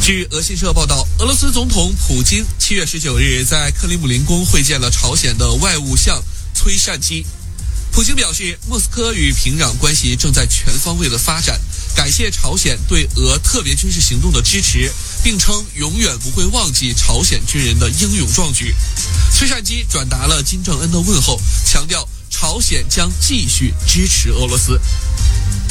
据俄新社报道，俄罗斯总统普京7月19日在克里姆林宫会见了朝鲜的外务相崔善基。普京表示，莫斯科与平壤关系正在全方位的发展，感谢朝鲜对俄特别军事行动的支持，并称永远不会忘记朝鲜军人的英勇壮举。崔善基转达了金正恩的问候，强调朝鲜将继续支持俄罗斯。